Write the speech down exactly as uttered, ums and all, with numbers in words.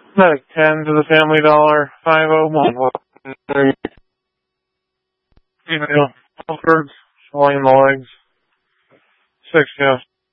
Medic ten to the Family Dollar, five oh one one. Female, birds, swelling in the legs, six yes.